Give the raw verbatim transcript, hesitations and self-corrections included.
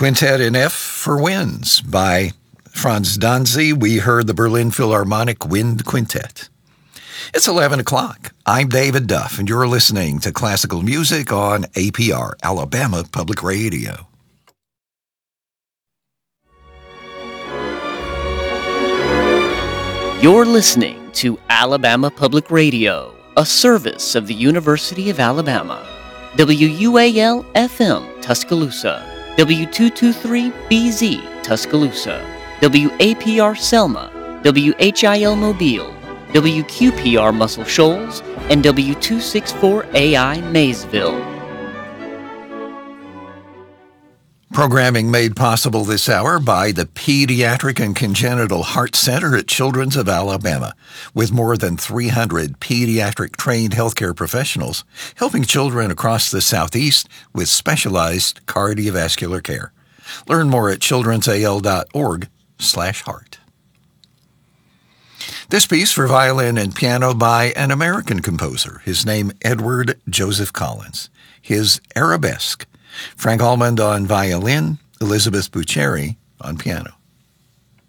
Quintet in F for Winds by Franz Danzi. We heard the Berlin Philharmonic Wind Quintet. It's eleven o'clock. I'm David Duff, and you're listening to classical music on A P R, Alabama Public Radio. You're listening to Alabama Public Radio, a service of the University of Alabama. W U A L F M, Tuscaloosa. W two twenty-three B Z, Tuscaloosa. W A P R Selma. W H I L Mobile. W Q P R Muscle Shoals. And W two sixty-four A I Maysville. Programming made possible this hour by the Pediatric and Congenital Heart Center at Children's of Alabama, with more than three hundred pediatric-trained healthcare professionals helping children across the Southeast with specialized cardiovascular care. Learn more at childrensal.org slash heart. This piece for violin and piano by an American composer, his name Edward Joseph Collins. His Arabesque. Frank Almond on violin, Elizabeth Bucheri on piano.